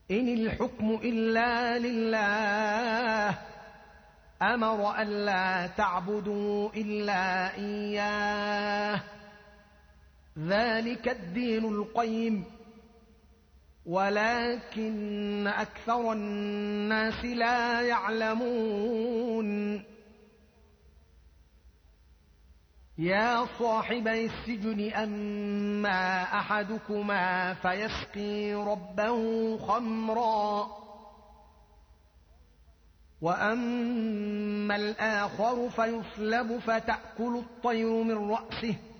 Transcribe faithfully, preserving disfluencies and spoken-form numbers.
إن الحكم إلا لله أمر ألا تعبدوا إلا إياه ذلك الدين القيم ولكن أكثر الناس لا يعلمون يا صاحبي السجن أما أحدكما فيسقي ربه خمرا وأما الآخر فيصلب فتأكل الطير من رأسه